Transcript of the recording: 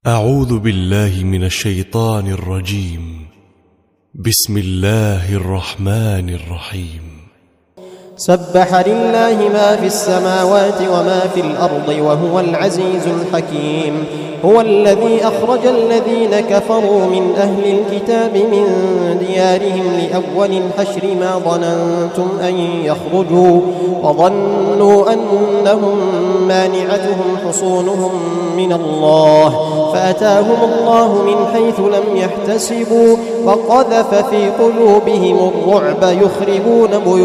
أعوذ بالله من الشيطان الرجيم. بسم الله الرحمن الرحيم. سبح لله ما في السماوات وما في الأرض وهو العزيز الحكيم. هو الذي أخرج الذين كفروا من أهل الكتاب من ديارهم لأول الحشر ما ظننتم أن يخرجوا وظنوا أنهم مانعتهم حصونهم من الله فأتاهم الله من حيث لم يحتسبوا وقذف في قلوبهم الرعب يخربون